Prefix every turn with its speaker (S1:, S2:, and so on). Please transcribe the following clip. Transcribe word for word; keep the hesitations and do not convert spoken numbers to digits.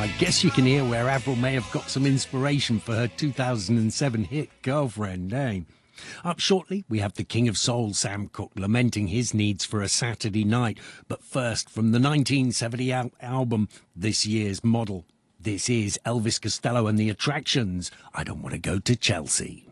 S1: I guess you can hear where Avril may have got some inspiration for her two thousand seven hit Girlfriend, eh? Up shortly, we have the King of Soul, Sam Cooke, lamenting his needs for a Saturday night. But first, from the nineteen seventy al- album, This Year's Model, this is Elvis Costello and the Attractions. I Don't Want to Go to Chelsea.